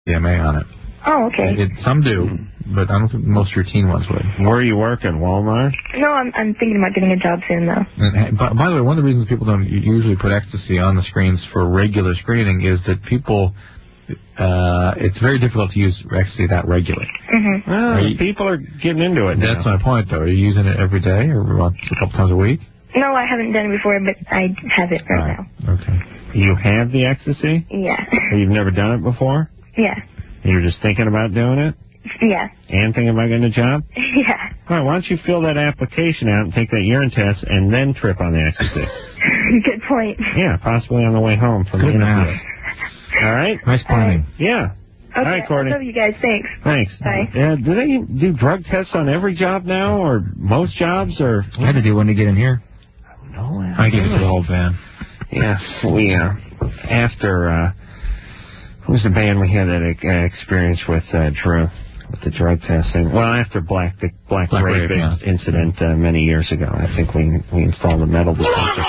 MDMA on it. Oh, okay. Some do, but I don't think most routine ones would. Where are you working, Walmart? No, I'm thinking about getting a job soon, though. And, by the way, one of the reasons people don't usually put ecstasy on the screens for regular screening is that people, it's very difficult to use ecstasy that regularly. Mm-hmm. Well, people are getting into it now. That's my point, though. Are you using it every day or a couple times a week? No, I haven't done it before, but I have it right now. Okay. You have the ecstasy? Yeah. You've never done it before? Yeah. You're just thinking about doing it? Yeah. And thinking about getting a job? Yeah. All right, why don't you fill that application out and take that urine test and then trip on the ecstasy? Good point. Yeah, possibly on the way home from the interview. All right? Nice planning. Yeah. Okay, all right, Courtney. I love you guys. Thanks. Thanks. Bye. Do they do drug tests on every job now, or most jobs, or? I had to do one to get in here. No, I gave it to the whole band. Yeah, we, after, who's the band we had that experience with, Drew, with the drug testing? Well, after Black Rape incident many years ago, I think we installed a metal detector.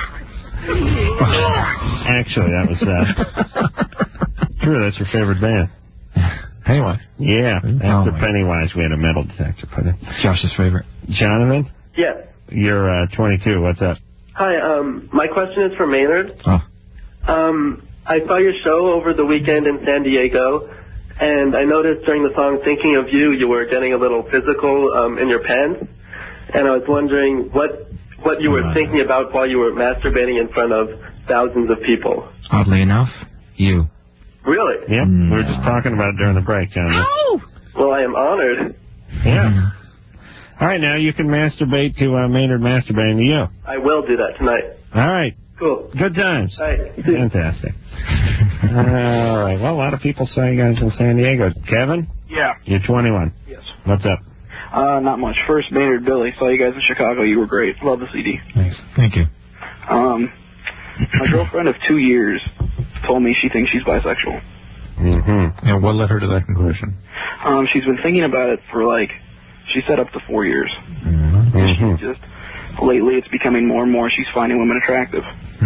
Actually, that was, Drew, that's your favorite band. Pennywise. Yeah, after Pennywise, we had a metal detector put in. Josh's favorite. Jonathan? Yeah. You're 22. What's up? Hi, my question is for Maynard. Oh. I saw your show over the weekend in San Diego, and I noticed during the song Thinking of You, you were getting a little physical in your pants, and I was wondering what you were thinking about while you were masturbating in front of thousands of people. Oddly enough, you. Really? Yep. We were just talking about it during the break, Jonathan. Oh! Well, I am honored. Yeah. All right, now you can masturbate to Maynard masturbating to you. I will do that tonight. All right. Cool. Good times. All right. Fantastic. All right. Well, a lot of people saw you guys in San Diego. Kevin? Yeah. You're 21. Yes. What's up? Not much. First, Maynard, Billy. Saw you guys in Chicago. You were great. Love the CD. Thanks. Thank you. My girlfriend of 2 years told me she thinks she's bisexual. Mm-hmm. And what led her to that conclusion? She's been thinking about it for, she said up to 4 years. Mm-hmm. And she just, lately it's becoming more and more she's finding women attractive.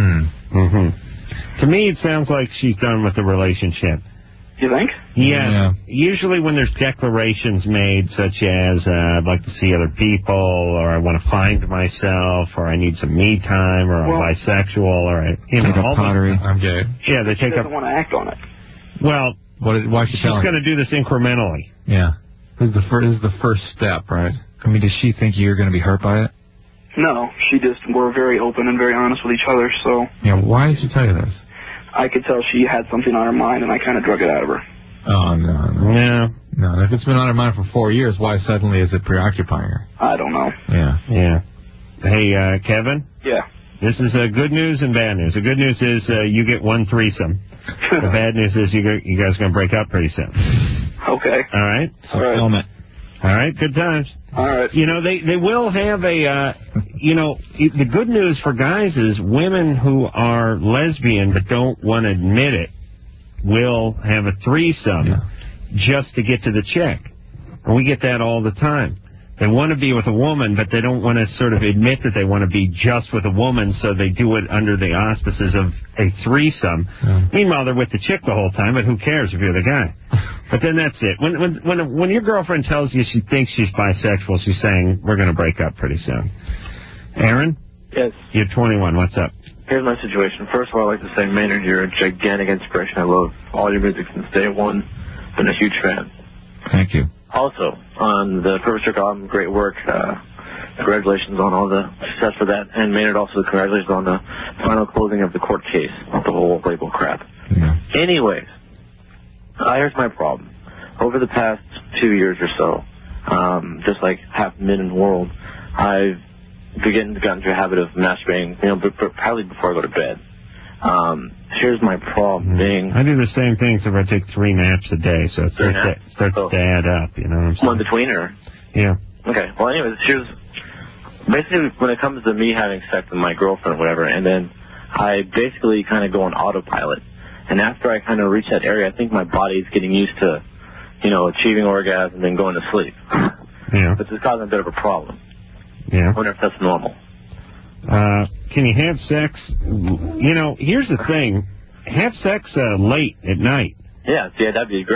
To me, it sounds like she's done with the relationship. You think? Yeah. Usually when there's declarations made such as, I'd like to see other people, or I want to find myself, or I need some me time, or I'm bisexual, or all pottery. I'm gay. Yeah, they take she doesn't want to act on it. Well, why is she she's going to do this incrementally. Yeah. This is the first step, right? I mean, does she think you're going to be hurt by it? No, we're very open and very honest with each other, so... Yeah, why did she tell you this? I could tell she had something on her mind, and I kind of drug it out of her. Oh, no. No, if it's been on her mind for 4 years, why suddenly is it preoccupying her? I don't know. Yeah. Hey, Kevin? Yeah. This is good news and bad news. The good news is you get one threesome. The bad news is you guys are going to break up pretty soon. Okay. All right? Film it. All right, good times. All right. They will have the good news for guys is women who are lesbian but don't want to admit it will have a threesome just to get to the chick. And we get that all the time. They want to be with a woman, but they don't want to sort of admit that they want to be just with a woman, so they do it under the auspices of a threesome. Meanwhile, they're with the chick the whole time, but who cares if you're the guy? But then that's it. When your girlfriend tells you she thinks she's bisexual, she's saying, we're going to break up pretty soon. Aaron? Yes. You're 21. What's up? Here's my situation. First of all, I'd like to say, Maynard, you're a gigantic inspiration. I love all your music since day one. Been a huge fan. Thank you. Also, on the Perfect Circle album, great work. Congratulations on all the success for that. And Maynard, also congratulations on the final closing of the court case, the whole label crap. Yeah. Anyways, here's my problem. Over the past 2 years or so, just like half men in the world, I've gotten into a habit of masturbating, but probably before I go to bed. Here's my problem being... I do the same thing, so if I take 3 naps a day, so it starts to add up, you know what I'm saying? One between, or? Yeah. Okay, well, anyways, basically, when it comes to me having sex with my girlfriend or whatever, and then I basically kind of go on autopilot. And after I kind of reach that area, I think my body's getting used to, achieving orgasm and then going to sleep. Yeah. But this is causing a bit of a problem. Yeah. I wonder if that's normal. Can you have sex? Here's the thing. Have sex late at night. Yeah, that'd be great.